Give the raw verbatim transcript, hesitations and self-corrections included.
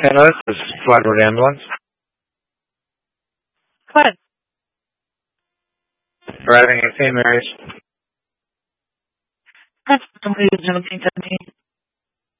Hello, this is Floodwood Ambulance. Go ahead. Arriving at Saint Mary's. That's somebody who's looking to me.